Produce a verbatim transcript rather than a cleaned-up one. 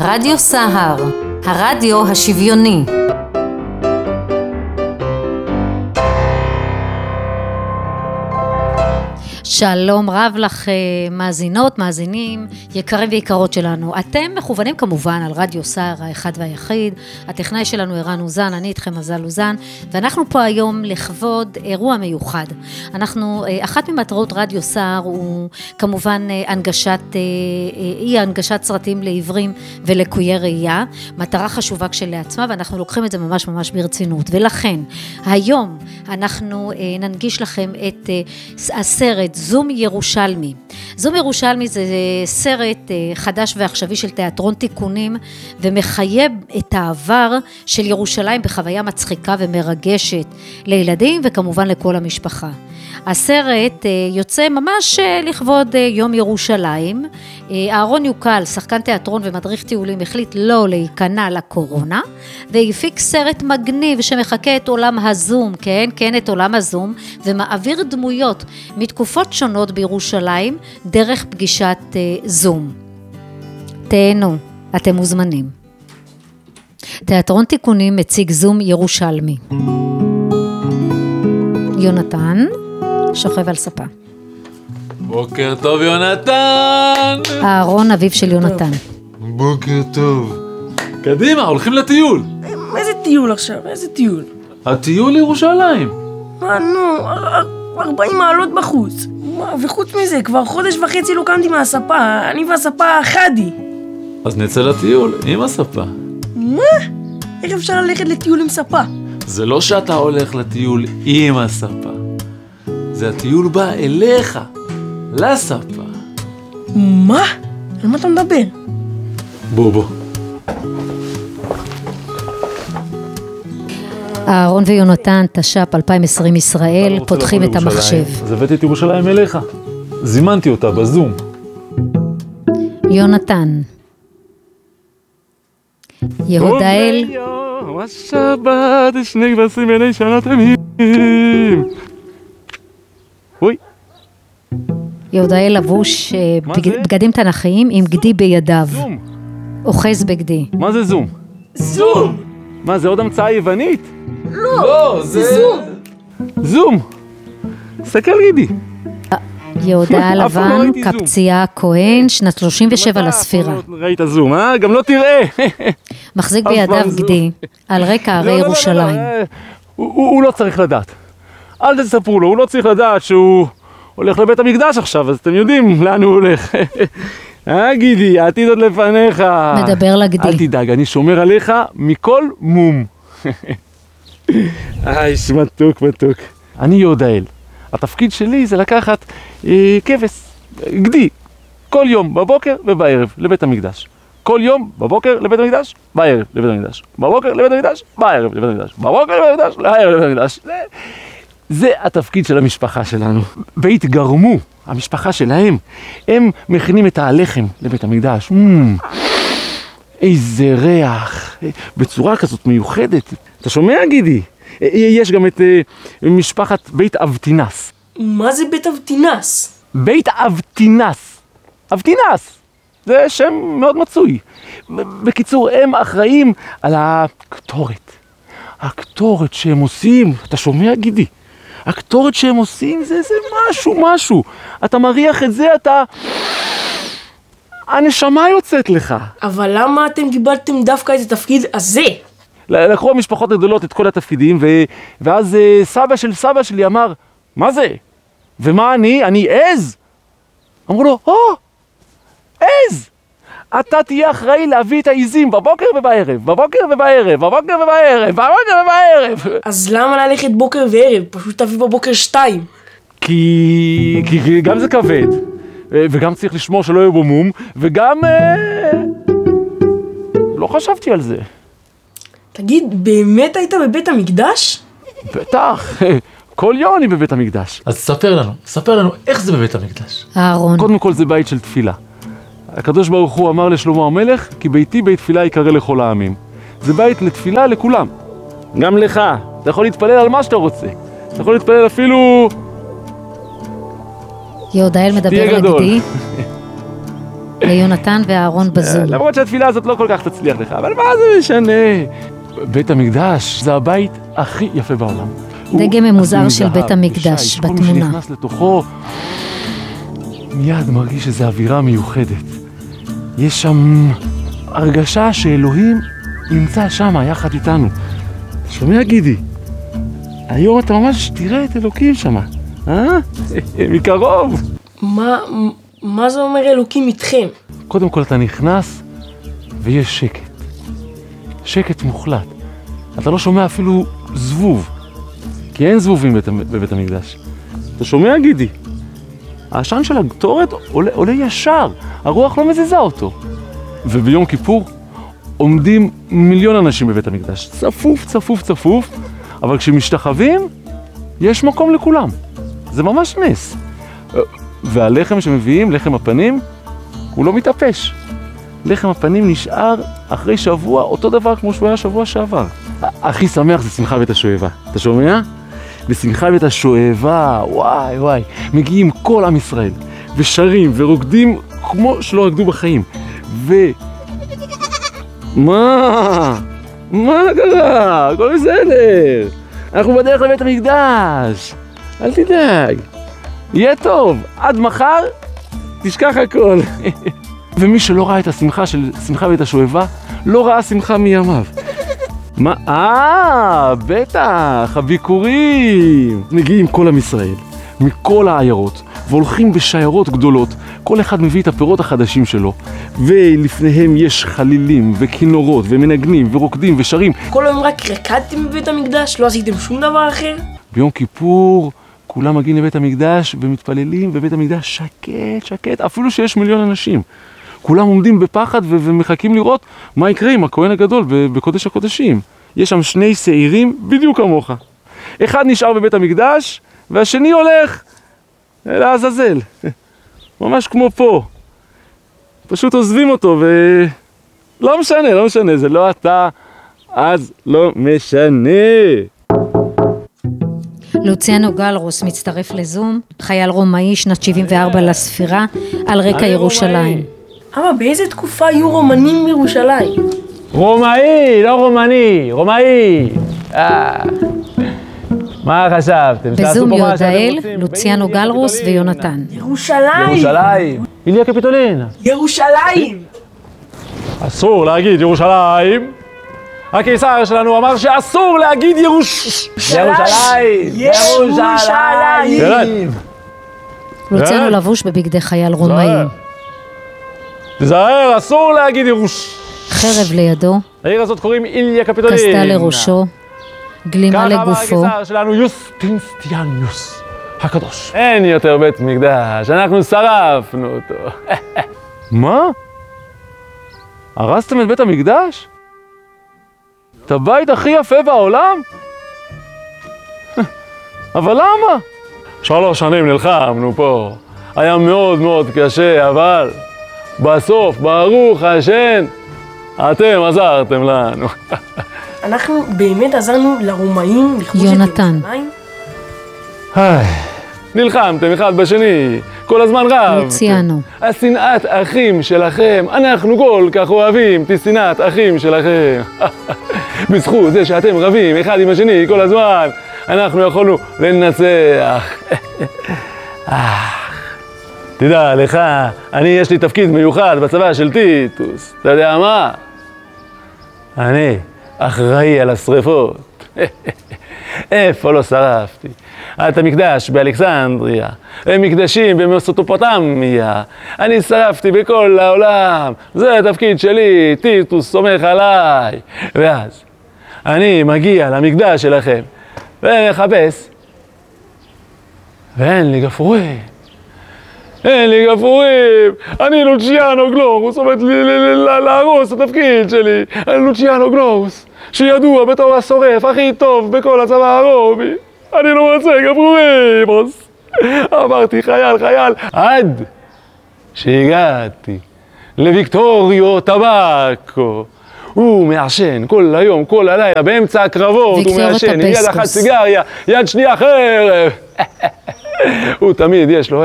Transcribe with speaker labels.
Speaker 1: רדיו סהר, הרדיו השוויוני. שלום רב לך מאזינות, מאזינים, יקרים ויקרות שלנו. אתם מכוונים כמובן על רדיו סהר האחד והיחיד. הטכנאי שלנו ערן אוזן, אני איתכם מזל אוזן, ואנחנו פה היום לכבוד אירוע מיוחד. אנחנו, אחת ממטרות רדיו סהר הוא כמובן הנגשת, היא הנגשת סרטים לעיוורים ולקויי ראייה, מטרה חשובה כשלעצמה, ואנחנו לוקחים את זה ממש ממש ברצינות. ולכן, היום אנחנו ננגיש לכם את הסרט זום ירושלמי. זום ירושלמי זה סרט חדש ועכשווי של תיאטרון תיקונים, ומחייב את העבר של ירושלים בחוויה מצחיקה ומרגשת לילדים וכמובן לכל המשפחה. הסרט יוצא ממש לכבוד יום ירושלים. אהרון יוקל, שחקן תיאטרון ומדריך טיולים, החליט לא להיכנע לקורונה, והפיק סרט מגניב שמחכה את עולם הזום, כן, כן, את עולם הזום, ומעביר דמויות מתקופות שונות בירושלים דרך פגישת זום. תהנו, אתם מוזמנים. תיאטרון תיקונים מציג זום ירושלמי. יונתן שוכב על ספה.
Speaker 2: בוקר טוב יונתן.
Speaker 1: אהרון אביו של יונתן.
Speaker 2: בוקר טוב. קדימה, הולכים לטיול.
Speaker 3: איזה טיול עכשיו? איזה טיול?
Speaker 2: הטיול לירושלים.
Speaker 3: מה נו, ארבעים מעלות בחוץ. מה, וחוץ מזה, כבר חודש וחצי לא קמתי מהספה. אני והספה חדי.
Speaker 2: אז נצא לטיול עם הספה.
Speaker 3: מה? איך אפשר ללכת לטיול עם ספה?
Speaker 2: זה לא שאתה הולך לטיול עם הספה. זה הטיול בא אליך, לספה.
Speaker 3: מה? על מה אתה מדבר?
Speaker 2: בוא בוא.
Speaker 1: אהרון ויונתן, תש"פ אלפיים ועשרים ישראל, פותחים את המחשב.
Speaker 2: אז הבאתי את ירושלים אליך. זימנתי אותה בזום.
Speaker 1: יונתן. יהודאל.
Speaker 4: השבת שני כבשים עיני שנה תמים. אוי.
Speaker 1: יהודאל לבוש בגדים תנכיים עם גדי בידיו.
Speaker 4: זום.
Speaker 1: אוחז בגדי.
Speaker 4: מה זה זום?
Speaker 3: זום!
Speaker 4: מה זה עוד המצאה יוונית?
Speaker 3: לא, זה זום!
Speaker 4: זום! סתכל גידי.
Speaker 1: יהודה
Speaker 4: אף פעם לא
Speaker 1: לבן,
Speaker 4: ראיתי זום.
Speaker 1: קפצייה כהן, שנת שלושים ושבע לספירה.
Speaker 4: לא ראית זום, אה? גם לא תראה.
Speaker 1: מחזיק
Speaker 4: אף
Speaker 1: בידיו
Speaker 4: פעם זום.
Speaker 1: גדי, על רקע הרי
Speaker 4: לא, לא, לא,
Speaker 1: ירושלים.
Speaker 4: לא, לא. הוא- הוא הוא לא צריך לדעת. אל תספרו לו, הוא לא צריך לדעת שהוא הולך לבית המקדש עכשיו, אז אתם יודעים לאן הוא הולך. אה גידי, העתיד עוד לפניך.
Speaker 1: מדבר לגדי.
Speaker 4: אל תדאג, אני שומר עליך מכל מום. איי, מתוק מתוק. אני יהודאל. התפקיד שלי זה לקחת אה, כבש, גדי, כל יום בבוקר ובערב לבית המקדש. כל יום בבוקר לבית המקדש, בערב לבית המקדש. בבוקר לבית המקדש, בערב לבית המקדש. בבוקר לבית המקדש, בערב לבית המקדש. זה, זה התפקיד של המשפחה שלנו. והתגרמו, המשפחה שלהם, הם מכינים את הלחם לבית המקדש. Mm, איזה ריח, בצורה כזאת מיוחדת. אתה שומע גידי? יש גם את uh, משפחת בית אבטינס.
Speaker 3: מה זה בית אבטינס?
Speaker 4: בית אבטינס. אבטינס. זה שם מאוד מצוי. בקיצור, הם אחראים על הקטורת. הקטורת שהם עושים, אתה שומע גידי? הקטורת שהם עושים זה, זה משהו, משהו. אתה מריח את זה, אתה... הנשמה יוצאת לך.
Speaker 3: אבל למה אתם קיבלתם דווקא את התפקיד הזה?
Speaker 4: לקחו המשפחות הגדולות את כל התפקידים, ו... ואז uh, סבא של סבא שלי אמר, מה זה? ומה אני? אני עז? אמרו לו, או, עז! אתה תהיה אחראי להביא את העיזים בבוקר ובערב, בבוקר ובערב, בבוקר ובערב, בבוקר ובערב.
Speaker 3: אז למה ללכת בוקר וערב? פשוט תביא בבוקר שתיים.
Speaker 4: כי... כי כי גם זה כבד, וגם צריך לשמור שלא יהיה בו מום, וגם... אה... לא חשבתי על זה.
Speaker 3: תגיד, באמת היית בבית המקדש?
Speaker 4: בטח, כל יום אני בבית המקדש.
Speaker 2: אז ספר לנו, ספר לנו איך זה בבית המקדש.
Speaker 1: אהרון.
Speaker 4: קודם כל זה בית של תפילה. הקדוש ברוך הוא אמר לשלמה המלך, כי ביתי בית תפילה יקרא לכל העמים. זה בית לתפילה לכולם. גם לך. אתה יכול להתפלל על מה שאתה רוצה. אתה יכול להתפלל אפילו...
Speaker 1: יהודאל מדבר
Speaker 4: תהיה גדול.
Speaker 1: לגדי. ליונתן ואהרון בזום.
Speaker 4: למרות שהתפילה הזאת לא כל כך תצליח לך, אבל מה זה משנה? בית המקדש זה הבית הכי יפה בעולם.
Speaker 1: דגם ממוזר של בית המקדש בתמונה.
Speaker 4: כל מי שנכנס לתוכו מיד מרגיש שזו אווירה מיוחדת. יש שם הרגשה שאלוהים נמצא שם יחד איתנו. שומע גידי? היום אתה ממש תראה את אלוקים שם, אה? מקרוב.
Speaker 3: מה, מה זה אומר אלוקים איתכם?
Speaker 4: קודם כל אתה נכנס ויש שקט. שקט מוחלט. אתה לא שומע אפילו זבוב, כי אין זבובים בבית, בבית המקדש. אתה שומע גידי? העשן של הקטורת עולה, עולה ישר, הרוח לא מזיזה אותו. וביום כיפור עומדים מיליון אנשים בבית המקדש. צפוף, צפוף, צפוף, אבל כשמשתחווים, יש מקום לכולם. זה ממש נס. והלחם שמביאים, לחם הפנים, הוא לא מתאפש. לחם הפנים נשאר אחרי שבוע, אותו דבר כמו שהוא היה שבוע שעבר. הכי שמח זה שמחה בית השואבה. אתה שומע? בשמחה בית השואבה, וואי וואי, מגיעים כל עם ישראל, ושרים ורוקדים כמו שלא רקדו בחיים. ו... מה? מה קרה? הכל בסדר. אנחנו בדרך לבית המקדש. אל תדאג. יהיה טוב. עד מחר תשכח הכל. ומי שלא ראה את השמחה של שמחה בית השואבה, לא ראה שמחה מימיו. מה? אה, בטח, הביקורים. מגיעים כל עם ישראל, מכל העיירות, והולכים בשיירות גדולות. כל אחד מביא את הפירות החדשים שלו, ולפניהם יש חלילים וכינורות ומנגנים ורוקדים ושרים.
Speaker 3: כל היום רק רקדתם בבית המקדש? לא עשיתם שום דבר אחר?
Speaker 4: ביום כיפור כולם מגיעים לבית המקדש ומתפללים, ובית המקדש שקט, שקט, אפילו שיש מיליון אנשים. כולם עומדים בפחד ו- ומחכים לראות מה יקרה עם הכהן הגדול בקודש הקודשים. יש שם שני שעירים בדיוק כמוך. אחד נשאר בבית המקדש, והשני הולך לעזאזל. ממש כמו פה. פשוט עוזבים אותו, ולא משנה, לא משנה, זה לא אתה, אז לא משנה.
Speaker 1: לוציאנו גלרוס מצטרף לזום, חייל רומאי שנת שבעים וארבע לספירה, על רקע ירושלים.
Speaker 3: אבל באיזה תקופה היו רומנים בירושלים?
Speaker 2: רומאי, לא רומני, רומאי. אה. מה חשבתם?
Speaker 1: בזום יודעאל, לוציאנו גלרוס ויונתן.
Speaker 3: ירושלים!
Speaker 2: ירושלים. איליה קפיטולינה.
Speaker 3: ירושלים!
Speaker 4: אסור להגיד ירושלים. הקיסר שלנו אמר שאסור להגיד ירוש...
Speaker 2: ירושלים.
Speaker 3: ירושלים!
Speaker 1: לוציאנו לבוש בבגדי חייל רומאי.
Speaker 4: תזהר, אסור להגיד ירוש...
Speaker 1: חרב לידו,
Speaker 4: העיר הזאת קוראים איליה קפיטולינה.
Speaker 1: קסדה לראשו, גלימה לגופו.
Speaker 4: ככה אמר הקיסר שלנו יוסטיניאנוס הקדוש. אין יותר בית מקדש, אנחנו שרפנו אותו. מה? הרסתם את בית המקדש? את הבית הכי יפה בעולם? אבל למה? שלוש שנים נלחמנו פה. היה מאוד מאוד קשה, אבל בסוף, ברוך השם, אתם עזרתם לנו.
Speaker 3: אנחנו באמת עזרנו לרומאים לכבוש את
Speaker 1: יונתן.
Speaker 3: ירושלים?
Speaker 4: היי, נלחמתם אחד בשני, כל הזמן רב.
Speaker 1: לוציאנו.
Speaker 4: השנאת אחים שלכם, אנחנו כל כך אוהבים את שנאת אחים שלכם. בזכות זה שאתם רבים אחד עם השני כל הזמן, אנחנו יכולנו לנצח. תדע לך, אני יש לי תפקיד מיוחד בצבא של טיטוס. אתה יודע מה? אני אחראי על השריפות. איפה לא שרפתי? את המקדש באלכסנדריה, מקדשים במסופוטמיה. אני שרפתי בכל העולם. זה התפקיד שלי, טיטוס סומך עליי. ואז אני מגיע למקדש שלכם ומחפש, ואין לי גפרורים. אין לי גפרורים, אני לוציאנו גלורוס, עומד להרוס את התפקיד שלי. אני לוציאנו גלורוס, שידוע בתור השורף הכי טוב בכל הצבא הרומי. אני לא מוצא גפרורים. אמרתי חייל, חייל, עד שהגעתי לוויקטוריו טבקו. הוא מעשן כל היום, כל הלילה, באמצע הקרבות הוא מעשן, עם יד אחת סיגריה, יד שנייה חרב. הוא תמיד יש לו